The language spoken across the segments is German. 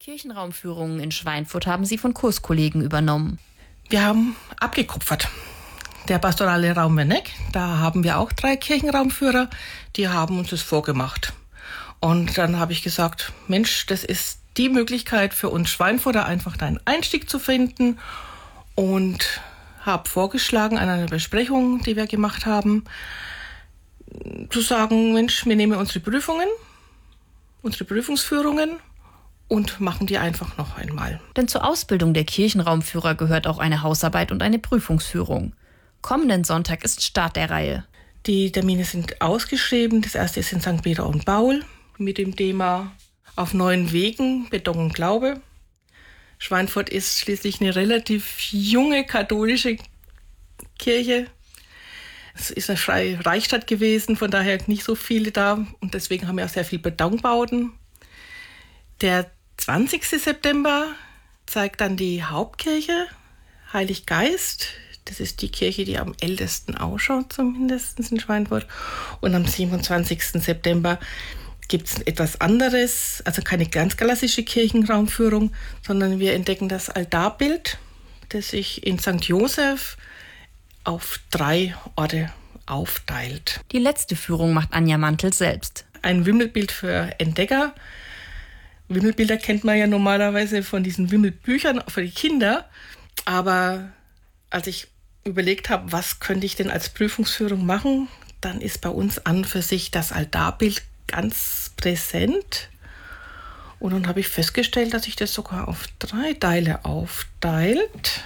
Kirchenraumführungen in Schweinfurt haben sie von Kurskollegen übernommen. Wir haben abgekupfert. Der pastorale Raum Werneck, da haben wir auch 3 Kirchenraumführer, die haben uns das vorgemacht. Und dann habe ich gesagt, Mensch, das ist die Möglichkeit für uns Schweinfurter, einfach einen Einstieg zu finden. Und habe vorgeschlagen an einer Besprechung, die wir gemacht haben, zu sagen, Mensch, wir nehmen unsere Prüfungsführungen und machen die einfach noch einmal. Denn zur Ausbildung der Kirchenraumführer gehört auch eine Hausarbeit und eine Prüfungsführung. Kommenden Sonntag ist Start der Reihe. Die Termine sind ausgeschrieben. Das erste ist in St. Peter und Paul mit dem Thema Auf neuen Wegen, Beton und Glaube. Schweinfurt ist schließlich eine relativ junge katholische Kirche. Es ist eine freie Reichsstadt gewesen, von daher nicht so viele da. Und deswegen haben wir auch sehr viele Betonbauten. Der 20. September zeigt dann die Hauptkirche, Heilig Geist. Das ist die Kirche, die am ältesten ausschaut, zumindest in Schweinfurt. Und am 27. September gibt es etwas anderes, also keine ganz klassische Kirchenraumführung, sondern wir entdecken das Altarbild, das sich in St. Joseph auf 3 Orte aufteilt. Die letzte Führung macht Anja Mantel selbst. Ein Wimmelbild für Entdecker. Wimmelbilder kennt man ja normalerweise von diesen Wimmelbüchern für die Kinder. Aber als ich überlegt habe, was könnte ich denn als Prüfungsführung machen, dann ist bei uns an für sich das Altarbild ganz präsent. Und dann habe ich festgestellt, dass sich das sogar auf 3 Teile aufteilt.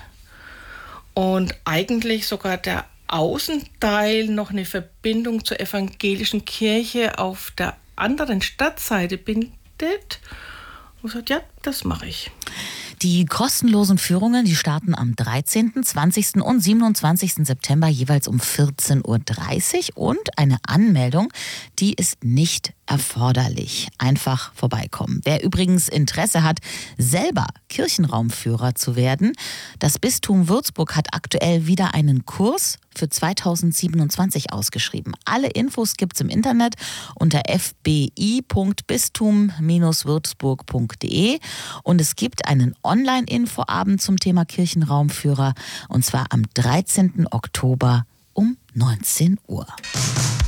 Und eigentlich sogar der Außenteil noch eine Verbindung zur evangelischen Kirche auf der anderen Stadtseite bindet. Und gesagt, ja, das mache ich. Die kostenlosen Führungen, die starten am 13., 20. und 27. September jeweils um 14.30 Uhr. Und eine Anmeldung, die ist nicht erforderlich. Einfach vorbeikommen. Wer übrigens Interesse hat, selber Kirchenraumführer zu werden, das Bistum Würzburg hat aktuell wieder einen Kurs für 2027 ausgeschrieben. Alle Infos gibt's im Internet unter fbi.bistum-würzburg.de und es gibt einen Online-Infoabend zum Thema Kirchenraumführer und zwar am 13. Oktober um 19 Uhr.